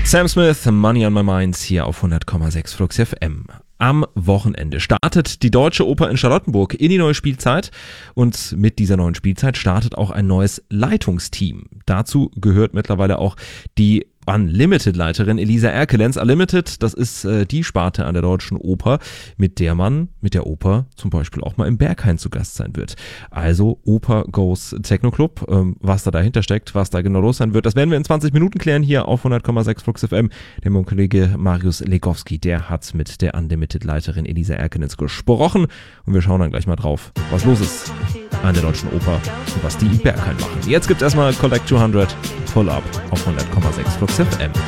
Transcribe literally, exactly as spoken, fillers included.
Sam Smith, Money on My Mind hier auf hundert Komma sechs Flux F M. Am Wochenende startet die Deutsche Oper in Charlottenburg in die neue Spielzeit und mit dieser neuen Spielzeit startet auch ein neues Leitungsteam. Dazu gehört mittlerweile auch die Unlimited-Leiterin Elisa Erkelenz. Unlimited, das ist äh, die Sparte an der Deutschen Oper, mit der man mit der Oper zum Beispiel auch mal im Berghain zu Gast sein wird. Also Oper Goes Techno Club, ähm, was da dahinter steckt, was da genau los sein wird, das werden wir in zwanzig Minuten klären hier auf hundert Komma sechs Flux F M. Der mein Kollege Marius Legowski, der hat mit der Unlimited-Leiterin Elisa Erkelenz gesprochen und wir schauen dann gleich mal drauf, was los ist an der Deutschen Oper und was die im Berghain machen. Jetzt gibt's erstmal Collect zweihundert Pull Up auf hundert Komma sechs Flux F M.